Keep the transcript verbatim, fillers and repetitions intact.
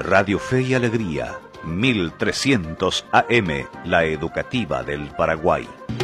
Radio Fe y Alegría, mil trescientos A M, la educativa del Paraguay.